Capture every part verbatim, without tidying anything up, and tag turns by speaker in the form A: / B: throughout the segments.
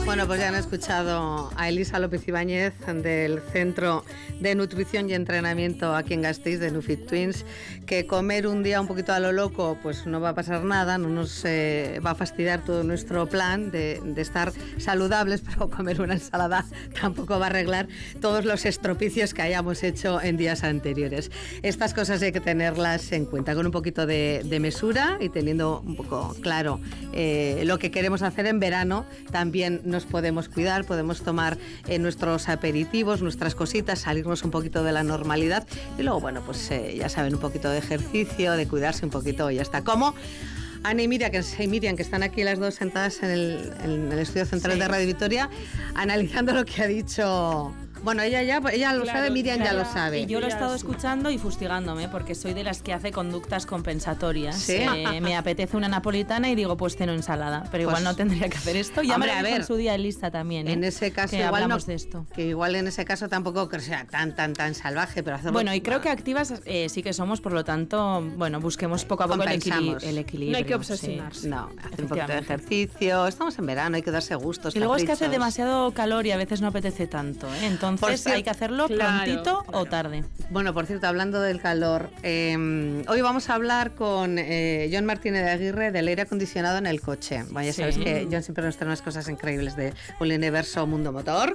A: Bueno, pues ya han escuchado a Elisa López Ibáñez del Centro de Nutrición y Entrenamiento aquí en Gasteiz, de Nufit Twins, que comer un día un poquito a lo loco pues no va a pasar nada, no nos eh, va a fastidiar todo nuestro plan de, de estar saludables, pero comer una ensalada tampoco va a arreglar todos los estropicios que hayamos hecho en días anteriores. Estas cosas hay que tenerlas en cuenta con un poquito de, de mesura y teniendo un poco claro eh, lo que queremos hacer en verano. También nos podemos cuidar, podemos tomar eh, nuestros aperitivos, nuestras cositas, salirnos un poquito de la normalidad y luego, bueno, pues eh, ya saben, un poquito de ejercicio, de cuidarse un poquito y ya está. ¿Cómo? Ana y Miriam, que, y Miriam, que están aquí las dos sentadas en el, en el estudio central sí. de Radio Victoria, analizando lo que ha dicho... Bueno, ella ya ella lo
B: claro,
A: sabe, Miriam
B: claro,
A: ya lo sabe.
B: Y yo lo he estado escuchando y fustigándome porque soy de las que hace conductas compensatorias. ¿Sí? Eh, me apetece una napolitana y digo, pues ceno ensalada, pero igual pues, no tendría que hacer esto. Ya hombre, me lo dijo en su día Elisa también, ¿eh?
A: En ese caso
B: que
A: igual
B: hablamos
A: no,
B: de esto.
A: Que igual en ese caso tampoco que sea tan tan tan salvaje, pero hacemos.
B: Bueno, y creo que activas eh, sí que somos, por lo tanto, bueno, busquemos poco a poco el, equili el equilibrio.
C: No hay que obsesionarse.
A: Sí. No, hacer un poquito de ejercicio. Estamos en verano, hay que darse gustos.
B: Y luego
A: caprichos.
B: es que hace demasiado calor y a veces no apetece tanto, ¿eh? Entonces hay que hacer Claro, prontito claro. o tarde.
A: Bueno, por cierto, hablando del calor, eh, hoy vamos a hablar con eh, Jon Martínez de Aguirre del aire acondicionado en el coche. Bueno, ya sí. sabes que Jon siempre nos trae unas cosas increíbles de un universo mundo motor.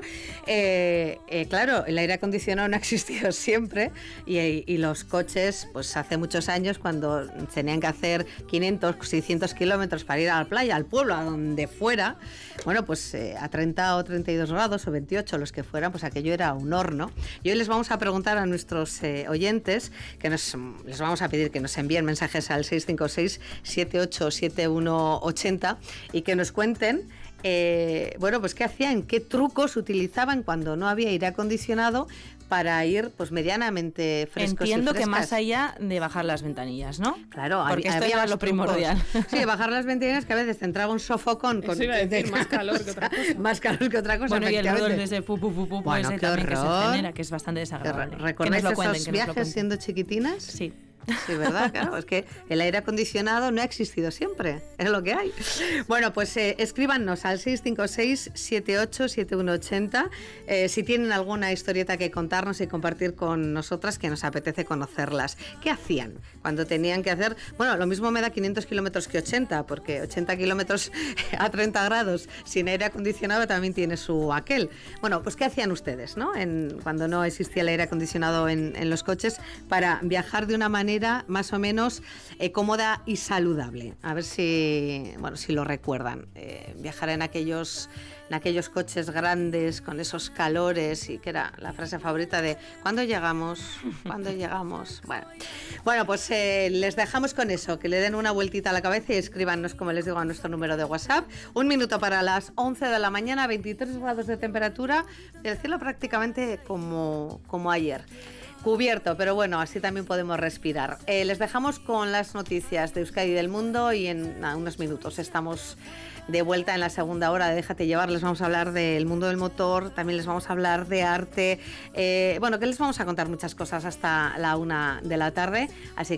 A: Eh, eh, claro, el aire acondicionado no ha existido siempre y, y los coches, pues hace muchos años cuando tenían que hacer quinientos, seiscientos kilómetros para ir a la playa, al pueblo, a donde fuera, bueno, pues eh, a treinta o treinta y dos grados o veintiocho, los que fueran, pues aquello era un horno. Y hoy les vamos a preguntar a nuestros eh, oyentes, que nos, les vamos a pedir que nos envíen mensajes al seis cinco seis, siete ocho siete uno ocho cero y que nos cuenten eh, bueno, pues qué hacían, qué trucos utilizaban cuando no había aire acondicionado para ir pues medianamente frescos.
B: Entiendo
A: y frescas.
B: Que más allá de bajar las ventanillas, ¿no?
A: Claro,
B: porque
A: había,
B: esto
A: había
B: era lo primordial.
A: Sí, bajar las ventanillas, que a veces te entraba un sofocón con
C: Eso iba a decir, más calor que otra cosa.
A: Más calor que otra cosa.
B: Bueno, y el olor de ese pu, pu, pu, pu,
A: bueno,
B: ese
A: qué
B: también
A: horror.
B: Que se genera, que es bastante desagradable.
A: ¿Recordáis esos viajes siendo chiquitinas?
B: Sí.
A: Sí, ¿verdad? Claro, es que el aire acondicionado no ha existido siempre, es lo que hay. Bueno, pues eh, escríbanos al seis cinco seis, siete ocho siete uno ocho cero eh, si tienen alguna historieta que contarnos y compartir con nosotras, que nos apetece conocerlas. ¿Qué hacían cuando tenían que hacer? Bueno, lo mismo me da quinientos kilómetros que ochenta, porque ochenta kilómetros a treinta grados sin aire acondicionado también tiene su aquel. Bueno, pues ¿qué hacían ustedes, no? En, cuando no existía el aire acondicionado en, en los coches para viajar de una manera más o menos eh, cómoda y saludable. A ver si, bueno, si lo recuerdan. Eh, viajar en aquellos, en aquellos coches grandes con esos calores y que era la frase favorita de ¿cuándo llegamos? ¿Cuándo llegamos? Bueno, bueno pues eh, les dejamos con eso, que le den una vueltita a la cabeza y escríbanos, como les digo, a nuestro número de WhatsApp. Un minuto para las once de la mañana, veintitrés grados de temperatura, el cielo prácticamente como, como ayer. Cubierto, pero bueno, así también podemos respirar. Eh, les dejamos con las noticias de Euskadi y del mundo y en nah, unos minutos estamos de vuelta en la segunda hora de Déjate Llevar. Les vamos a hablar del mundo del motor, también les vamos a hablar de arte. Eh, bueno, que les vamos a contar muchas cosas hasta la una de la tarde, así